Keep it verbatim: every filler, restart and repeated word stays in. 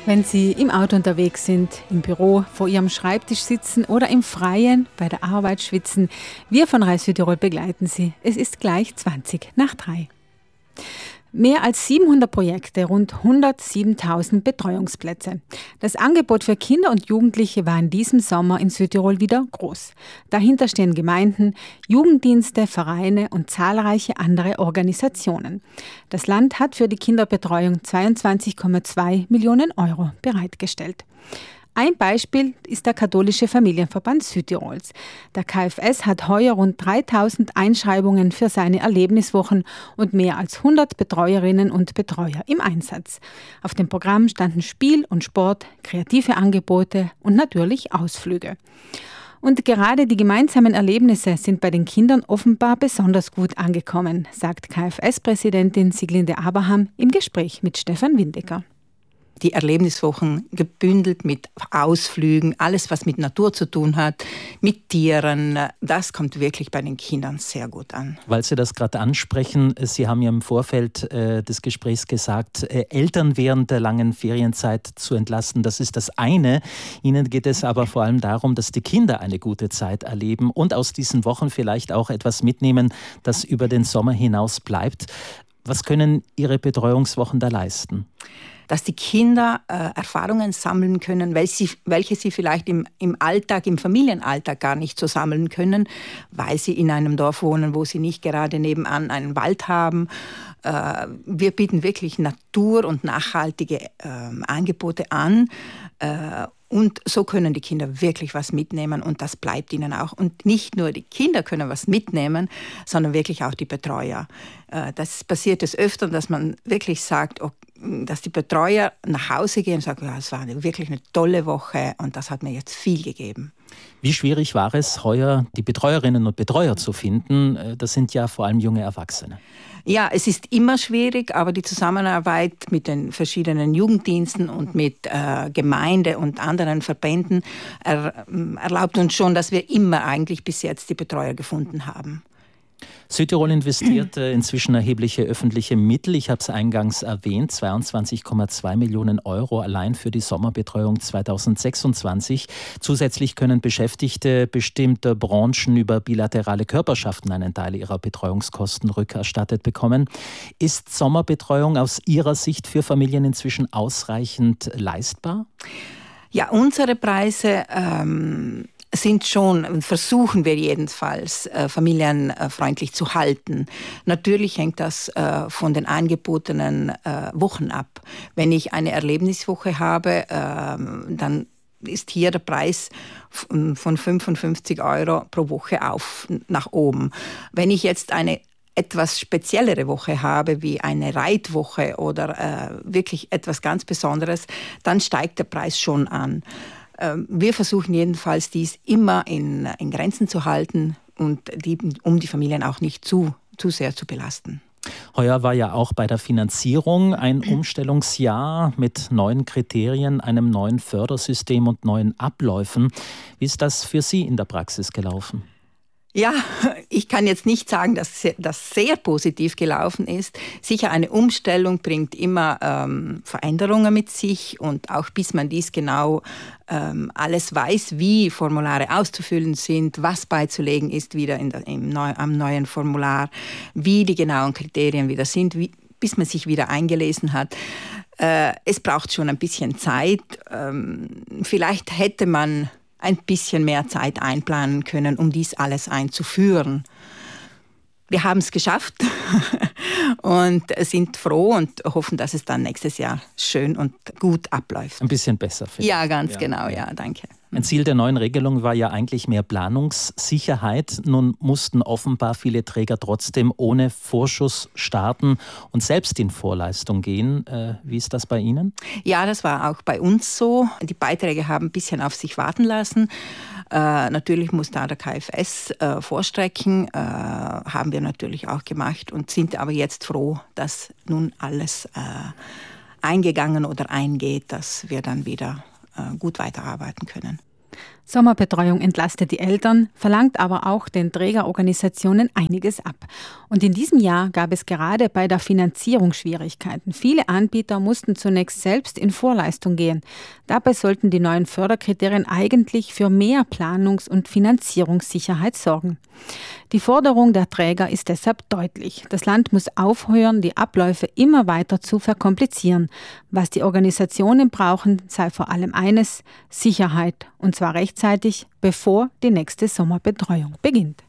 Wenn Sie im Auto unterwegs sind, im Büro, vor Ihrem Schreibtisch sitzen oder im Freien bei der Arbeit schwitzen, wir von Reis Südtirol begleiten Sie. Es ist gleich zwanzig nach drei. Mehr als siebenhundert Projekte, rund hundertsiebentausend Betreuungsplätze. Das Angebot für Kinder und Jugendliche war in diesem Sommer in Südtirol wieder groß. Dahinter stehen Gemeinden, Jugenddienste, Vereine und zahlreiche andere Organisationen. Das Land hat für die Kinderbetreuung zweiundzwanzig Komma zwei Millionen Euro bereitgestellt. Ein Beispiel ist der Katholische Familienverband Südtirols. Der K F S hat heuer rund dreitausend Einschreibungen für seine Erlebniswochen und mehr als hundert Betreuerinnen und Betreuer im Einsatz. Auf dem Programm standen Spiel und Sport, kreative Angebote und natürlich Ausflüge. Und gerade die gemeinsamen Erlebnisse sind bei den Kindern offenbar besonders gut angekommen, sagt K F S-Präsidentin Siglinde Abraham im Gespräch mit Stefan Windecker. Die Erlebniswochen gebündelt mit Ausflügen, alles was mit Natur zu tun hat, mit Tieren, das kommt wirklich bei den Kindern sehr gut an. Weil Sie das gerade ansprechen, Sie haben ja im Vorfeld äh, des Gesprächs gesagt, äh, Eltern während der langen Ferienzeit zu entlasten, das ist das eine. Ihnen geht es aber vor allem darum, dass die Kinder eine gute Zeit erleben und aus diesen Wochen vielleicht auch etwas mitnehmen, das über den Sommer hinaus bleibt. Was können Ihre Betreuungswochen da leisten? Dass die Kinder äh, Erfahrungen sammeln können, welche sie, welche sie vielleicht im, im Alltag, im Familienalltag gar nicht so sammeln können, weil sie in einem Dorf wohnen, wo sie nicht gerade nebenan einen Wald haben. Äh, wir bieten wirklich Natur- und nachhaltige äh, Angebote an. Äh, Und so können die Kinder wirklich was mitnehmen und das bleibt ihnen auch. Und nicht nur die Kinder können was mitnehmen, sondern wirklich auch die Betreuer. Das passiert des Öfteren, dass man wirklich sagt, dass die Betreuer nach Hause gehen und sagen, ja, es war wirklich eine tolle Woche und das hat mir jetzt viel gegeben. Wie schwierig war es, heuer die Betreuerinnen und Betreuer zu finden? Das sind ja vor allem junge Erwachsene. Ja, es ist immer schwierig, aber die Zusammenarbeit mit den verschiedenen Jugenddiensten und mit äh, Gemeinde und anderen Verbänden er, erlaubt uns schon, dass wir immer eigentlich bis jetzt die Betreuer gefunden haben. Südtirol investiert äh, inzwischen erhebliche öffentliche Mittel. Ich habe es eingangs erwähnt, zweiundzwanzig Komma zwei Millionen Euro allein für die Sommerbetreuung zweitausendsechsundzwanzig. Zusätzlich können Beschäftigte bestimmter Branchen über bilaterale Körperschaften einen Teil ihrer Betreuungskosten rückerstattet bekommen. Ist Sommerbetreuung aus Ihrer Sicht für Familien inzwischen ausreichend leistbar? Ja, unsere Preise ähm sind schon, versuchen wir jedenfalls, äh, familienfreundlich zu halten. Natürlich hängt das äh, von den angebotenen äh, Wochen ab. Wenn ich eine Erlebniswoche habe, äh, dann ist hier der Preis von fünfundfünfzig Euro pro Woche auf nach oben. Wenn ich jetzt eine etwas speziellere Woche habe, wie eine Reitwoche oder äh, wirklich etwas ganz Besonderes, dann steigt der Preis schon an. Wir versuchen jedenfalls, dies immer in, in Grenzen zu halten und die, um die Familien auch nicht zu, zu sehr zu belasten. Heuer war ja auch bei der Finanzierung ein Umstellungsjahr mit neuen Kriterien, einem neuen Fördersystem und neuen Abläufen. Wie ist das für Sie in der Praxis gelaufen? Ja, ich kann jetzt nicht sagen, dass das sehr positiv gelaufen ist. Sicher, eine Umstellung bringt immer ähm, Veränderungen mit sich und auch bis man dies genau ähm, alles weiß, wie Formulare auszufüllen sind, was beizulegen ist wieder in der, im Neu, am neuen Formular, wie die genauen Kriterien wieder sind, wie, bis man sich wieder eingelesen hat. Äh, es braucht schon ein bisschen Zeit. Ähm, vielleicht hätte man ein bisschen mehr Zeit einplanen können, um dies alles einzuführen. Wir haben es geschafft und sind froh und hoffen, dass es dann nächstes Jahr schön und gut abläuft. Ein bisschen besser, finde ich. Ja, ganz ja, genau, ja, danke. Ein Ziel der neuen Regelung war ja eigentlich mehr Planungssicherheit. Nun mussten offenbar viele Träger trotzdem ohne Vorschuss starten und selbst in Vorleistung gehen. Äh, wie ist das bei Ihnen? Ja, das war auch bei uns so. Die Beiträge haben ein bisschen auf sich warten lassen. Äh, natürlich muss da der K F S äh, vorstrecken, äh, haben wir natürlich auch gemacht und sind aber jetzt froh, dass nun alles äh, eingegangen oder eingeht, dass wir dann wieder äh, gut weiterarbeiten können. Sommerbetreuung entlastet die Eltern, verlangt aber auch den Trägerorganisationen einiges ab. Und in diesem Jahr gab es gerade bei der Finanzierung Schwierigkeiten. Viele Anbieter mussten zunächst selbst in Vorleistung gehen. Dabei sollten die neuen Förderkriterien eigentlich für mehr Planungs- und Finanzierungssicherheit sorgen. Die Forderung der Träger ist deshalb deutlich. Das Land muss aufhören, die Abläufe immer weiter zu verkomplizieren. Was die Organisationen brauchen, sei vor allem eines: Sicherheit. Und zwar rechtzeitig, bevor die nächste Sommerbetreuung beginnt.